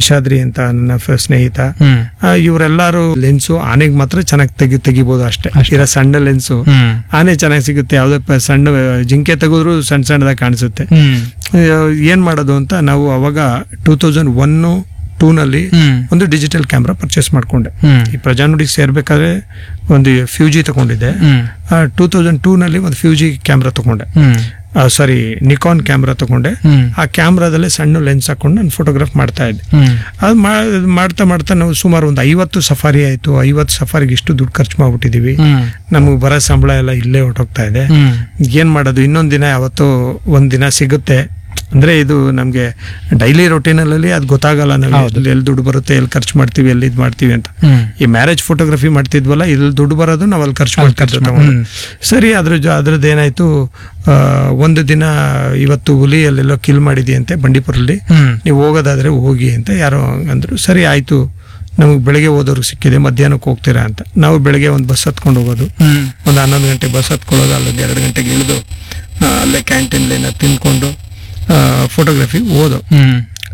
ಶೇಷಾದ್ರಿ ಅಂತ ನನ್ನ ಸ್ನೇಹಿತ, ಇವರೆಲ್ಲರೂ ಲೆನ್ಸು ಆನೆಗೆ ಮಾತ್ರ ಚೆನ್ನಾಗಿ ತೆಗಿಬಹುದು ಅಷ್ಟೇ. ಇರೋ ಸಣ್ಣ ಲೆನ್ಸು ಆನೆ ಚೆನ್ನಾಗಿ ಸಿಗುತ್ತೆ, ಯಾವ್ದೇ ಸಣ್ಣ ಜಿಂಕೆ ತೆಗೆದ್ರು ಸಣ್ಣ ಸಣ್ಣದಾಗಿ ಕಾಣಿಸುತ್ತೆ. ಏನ್ ಮಾಡೋದು ಅಂತ ನಾವು ಅವಾಗ 2001-2 ನಲ್ಲಿ ಒಂದು ಡಿಜಿಟಲ್ ಕ್ಯಾಮ್ರಾ ಪರ್ಚೇಸ್ ಮಾಡ್ಕೊಂಡೆ. ಈ ಪ್ರಜಾನುಡಿಗೆ ಸೇರ್ಬೇಕಾದ್ರೆ ಒಂದು ಫ್ಯೂಜಿ ತಗೊಂಡಿದ್ದೆ. 2002 ನಲ್ಲಿ ಒಂದು ಫ್ಯೂಜಿ ಕ್ಯಾಮ್ರಾ ತಗೊಂಡೆ, ಸಾರಿ ನಿಕಾನ್ ಕ್ಯಾಮ್ರಾ ತಗೊಂಡೆ. ಆ ಕ್ಯಾಮ್ರಾದಲ್ಲೇ ಸಣ್ಣ ಲೆನ್ಸ್ ಹಾಕೊಂಡು ನಾನು ಫೋಟೋಗ್ರಾಫ್ ಮಾಡ್ತಾ ಇದ್ದೆ. ಅದು ಮಾಡ್ತಾ ನಾವು ಸುಮಾರು ಒಂದು 50 ಸಫಾರಿ ಆಯ್ತು. 50 ಸಫಾರಿಗೆ ಇಷ್ಟು ದುಡ್ಡು ಖರ್ಚು ಮಾಡ್ಬಿಟ್ಟಿದೀವಿ. ನಮಗೆ ಬರೋ ಸಂಬಳ ಎಲ್ಲ ಇಲ್ಲೇ ಹೊರಟೋಗ್ತಾ ಇದೆ. ಏನ್ ಮಾಡೋದು? ಇನ್ನೊಂದ್ ದಿನ ಯಾವತ್ತೋ ಒಂದ್ ದಿನ ಸಿಗುತ್ತೆ ಅಂದ್ರೆ ಇದು ನಮ್ಗೆ ಡೈಲಿ ರೊಟೀನಲ್ಲಿ ಅದು ಗೊತ್ತಾಗಲ್ಲ. ನಾವು ಎಲ್ಲಿ ದುಡ್ಡು ಬರುತ್ತೆ, ಎಲ್ಲಿ ಖರ್ಚು ಮಾಡ್ತೀವಿ, ಎಲ್ಲಿ ಇದು ಮಾಡ್ತೀವಿ ಅಂತ. ಈ ಮ್ಯಾರೇಜ್ ಫೋಟೋಗ್ರಫಿ ಮಾಡ್ತಿದ್ವಲ್ಲ, ಇಲ್ಲಿ ದುಡ್ಡು ಬರೋದು ನಾವು ಅಲ್ಲಿ ಖರ್ಚು ಮಾಡ್ತಿರ್ತೀವಿ. ಸರಿ, ಅದ್ರದ್ದು ಏನಾಯ್ತು, ಒಂದು ದಿನ ಇವತ್ತು ಹುಲಿ ಅಲ್ಲೆಲ್ಲೋ ಕಿಲ್ ಮಾಡಿದೆಯಂತೆ ಬಂಡೀಪುರಲ್ಲಿ, ನೀವು ಹೋಗೋದಾದ್ರೆ ಹೋಗಿ ಅಂತ ಯಾರೋ ಅಂದ್ರು. ಸರಿ ಆಯ್ತು, ನಮಗೆ ಬೆಳಗ್ಗೆ ಹೋದವ್ರಿಗೆ ಸಿಕ್ಕಿದೆ, ಮಧ್ಯಾಹ್ನಕ್ಕೆ ಹೋಗ್ತೀರಾ ಅಂತ. ನಾವು ಬೆಳಗ್ಗೆ ಒಂದು ಬಸ್ ಹತ್ಕೊಂಡು ಹೋಗೋದು, ಒಂದು 11 ಗಂಟೆ ಬಸ್ ಹತ್ಕೊಳ್ಳೋದು, ಅಲ್ಲೊಂದು 2 ಗಂಟೆಗೆ ಇಳಿದು ಅಲ್ಲೇ ಕ್ಯಾಂಟೀನ್ ತಿನ್ಕೊಂಡು ಫೋಟೋಗ್ರಫಿ ಹೋದೋ.